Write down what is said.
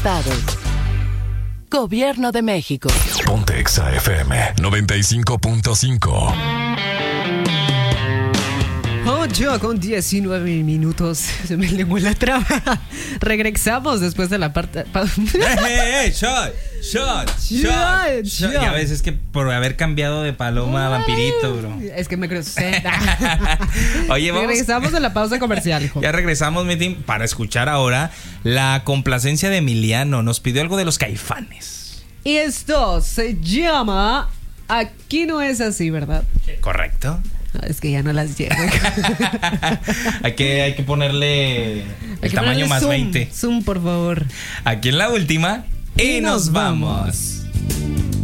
Gobierno de México. Ponte Exa FM 95.5. 8:19. Se me lengua la traba. Regresamos después de la parte. Shot. Y a veces que por haber cambiado de paloma a vampirito, bro. Es que me crucé. Oye, vamos. Regresamos de la pausa comercial, hijo. Ya regresamos, mi team, para escuchar ahora la complacencia de Emiliano. Nos pidió algo de los Caifanes. Y esto se llama Aquí no es así, ¿verdad? Correcto. No, es que ya no las llevo. hay que ponerle el tamaño más zoom, 20. Zoom, por favor. Aquí en la última. Y nos vamos.